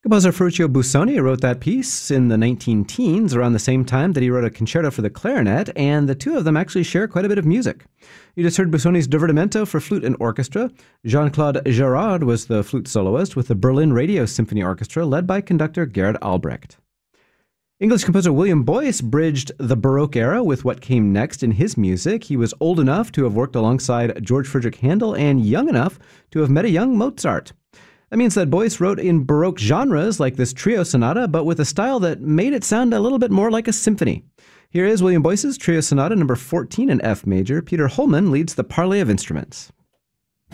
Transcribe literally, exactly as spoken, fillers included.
Composer Ferruccio Busoni wrote that piece in the nineteen teens, around the same time that he wrote a concerto for the clarinet, and the two of them actually share quite a bit of music. You just heard Busoni's Divertimento for flute and orchestra. Jean-Claude Gerard was the flute soloist with the Berlin Radio Symphony Orchestra, led by conductor Gerhard Albrecht. English composer William Boyce bridged the Baroque era with what came next in his music. He was old enough to have worked alongside George Friedrich Handel and young enough to have met a young Mozart. That means that Boyce wrote in Baroque genres like this trio sonata, but with a style that made it sound a little bit more like a symphony. Here is William Boyce's Trio Sonata number fourteen in F major. Peter Holman leads the parley of instruments.